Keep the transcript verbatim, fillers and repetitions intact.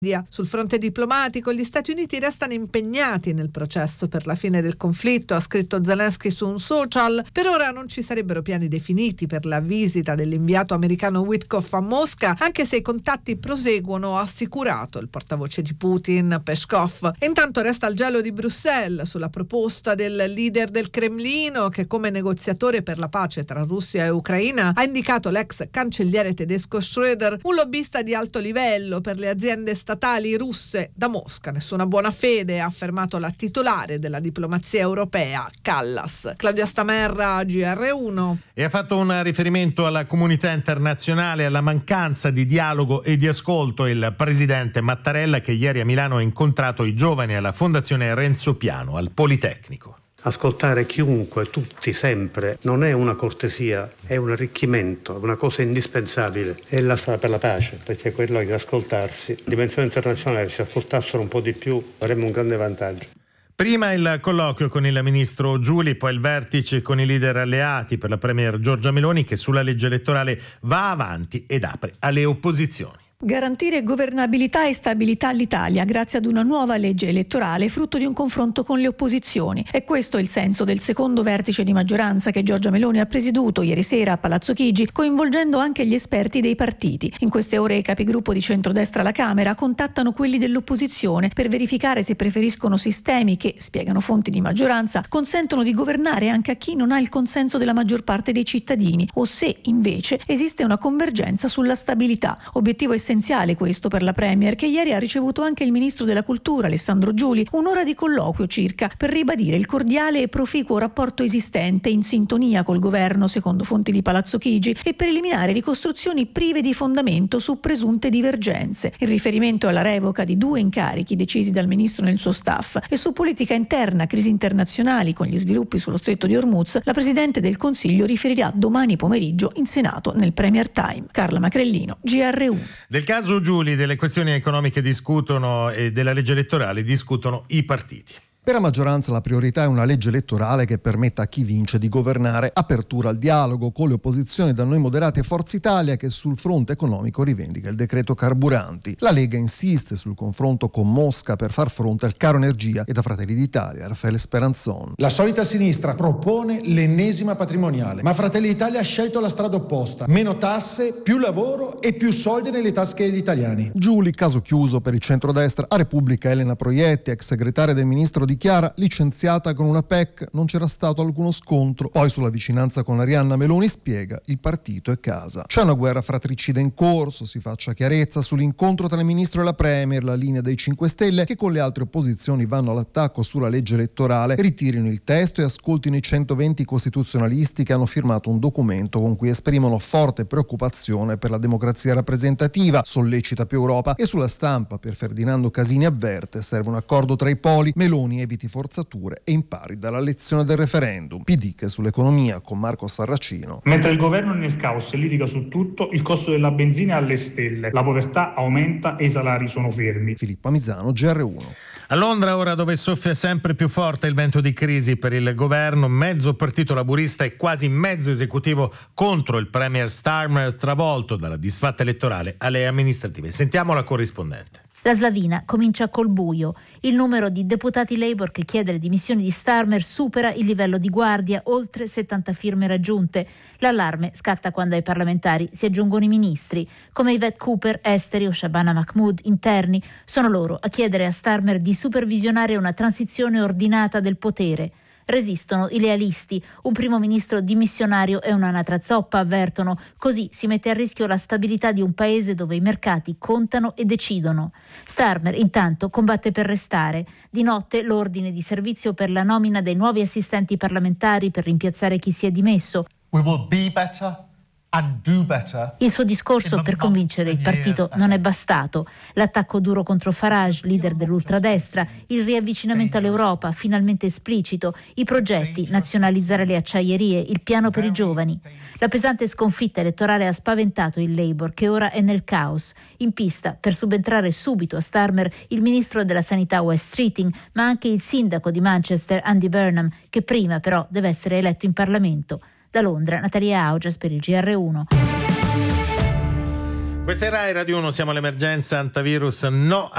Sul fronte diplomatico, gli Stati Uniti restano impegnati nel processo per la fine del conflitto, ha scritto Zelensky su un social. Per ora non ci sarebbero piani definiti per la visita dell'inviato americano Witkoff a Mosca, anche se i contatti proseguono, ha assicurato il portavoce di Putin, Peskov. Intanto resta il gelo di Bruxelles sulla proposta del leader del Cremlino, che come negoziatore per la pace tra Russia e Ucraina ha indicato l'ex cancelliere tedesco Schröder, un lobbista di alto livello per le aziende statali statali russe da Mosca. Nessuna buona fede, ha affermato la titolare della diplomazia europea, Callas. Claudia Stamerra, G R uno. E ha fatto un riferimento alla comunità internazionale, alla mancanza di dialogo e di ascolto il presidente Mattarella, che ieri a Milano ha incontrato i giovani alla Fondazione Renzo Piano al Politecnico. Ascoltare chiunque, tutti, sempre, non è una cortesia, è un arricchimento, è una cosa indispensabile. È la strada per la pace, perché quello è di ascoltarsi. In dimensione internazionale, se ascoltassero un po' di più, avremmo un grande vantaggio. Prima il colloquio con il ministro Giuli, poi il vertice con i leader alleati per la premier Giorgia Meloni, che sulla legge elettorale va avanti ed apre alle opposizioni. Garantire governabilità e stabilità all'Italia grazie ad una nuova legge elettorale frutto di un confronto con le opposizioni. E questo è il senso del secondo vertice di maggioranza che Giorgia Meloni ha presieduto ieri sera a Palazzo Chigi, coinvolgendo anche gli esperti dei partiti. In queste ore i capigruppo di centrodestra alla Camera contattano quelli dell'opposizione per verificare se preferiscono sistemi che, spiegano fonti di maggioranza, consentono di governare anche a chi non ha il consenso della maggior parte dei cittadini, o se invece esiste una convergenza sulla stabilità. Obiettivo essenziale questo per la Premier, che ieri ha ricevuto anche il ministro della Cultura Alessandro Giuli, un'ora di colloquio circa per ribadire il cordiale e proficuo rapporto esistente in sintonia col governo, secondo fonti di Palazzo Chigi, e per eliminare ricostruzioni prive di fondamento su presunte divergenze. Il riferimento alla revoca di due incarichi decisi dal ministro nel suo staff e su politica interna, crisi internazionali con gli sviluppi sullo stretto di Hormuz, la Presidente del Consiglio riferirà domani pomeriggio in Senato nel Premier Time. Carla Macrellino, G R uno. Del caso Giuli, delle questioni economiche discutono e della legge elettorale discutono i partiti. Per la maggioranza la priorità è una legge elettorale che permetta a chi vince di governare. Apertura al dialogo con le opposizioni da Noi Moderati e Forza Italia, che sul fronte economico rivendica il decreto carburanti. La Lega insiste sul confronto con Mosca per far fronte al caro energia, e da Fratelli d'Italia Raffaele Speranzon. La solita sinistra propone l'ennesima patrimoniale, ma Fratelli d'Italia ha scelto la strada opposta: meno tasse, più lavoro e più soldi nelle tasche degli italiani. Giuli, caso chiuso per il centrodestra. A Repubblica Elena Proietti, ex segretaria del ministro dichiara: licenziata con una P E C, non c'era stato alcuno scontro. Poi sulla vicinanza con Arianna Meloni spiega: il partito è casa. C'è una guerra fratricida in corso, si faccia chiarezza sull'incontro tra il ministro e la Premier, la linea dei cinque Stelle, che con le altre opposizioni vanno all'attacco sulla legge elettorale, ritirino il testo e ascoltino i centoventi costituzionalisti che hanno firmato un documento con cui esprimono forte preoccupazione per la democrazia rappresentativa, sollecita più Europa. E sulla Stampa per Ferdinando Casini avverte: serve un accordo tra i poli, Meloni eviti forzature e impari dalla lezione del referendum. P D che sull'economia con Marco Sarracino. Mentre il governo è nel caos e litiga su tutto, il costo della benzina è alle stelle, la povertà aumenta e i salari sono fermi. Filippo Misano, G R uno. A Londra, ora, dove soffia sempre più forte il vento di crisi per il governo, mezzo partito laburista e quasi mezzo esecutivo contro il premier Starmer, travolto dalla disfatta elettorale alle amministrative. Sentiamo la corrispondente. La Slavina comincia col buio. Il numero di deputati Labour che chiede le dimissioni di Starmer supera il livello di guardia, oltre settanta firme raggiunte. L'allarme scatta quando ai parlamentari si aggiungono i ministri, come Yvette Cooper, esteri, o Shabana Mahmood, interni. Sono loro a chiedere a Starmer di supervisionare una transizione ordinata del potere. Resistono i lealisti, un primo ministro dimissionario e un'anatra zoppa, avvertono. Così si mette a rischio la stabilità di un paese dove i mercati contano e decidono. Starmer intanto combatte per restare. Di notte l'ordine di servizio per la nomina dei nuovi assistenti parlamentari per rimpiazzare chi si è dimesso. We will be better. Il suo discorso per convincere il partito non è bastato. L'attacco duro contro Farage, leader dell'ultradestra, il riavvicinamento all'Europa, finalmente esplicito, i progetti, nazionalizzare le acciaierie, il piano per i giovani. La pesante sconfitta elettorale ha spaventato il Labour, che ora è nel caos. In pista, per subentrare subito a Starmer, il ministro della Sanità Wes Streeting, ma anche il sindaco di Manchester Andy Burnham, che prima però deve essere eletto in Parlamento. Da Londra, Natalia Augias per il G R uno. Questa è Rai Radio uno, siamo all'emergenza antivirus, no